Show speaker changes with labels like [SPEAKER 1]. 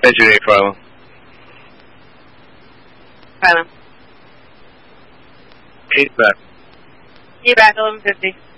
[SPEAKER 1] Engine 8 Phylum.
[SPEAKER 2] Phylum.
[SPEAKER 1] He's back.
[SPEAKER 2] You back 1150.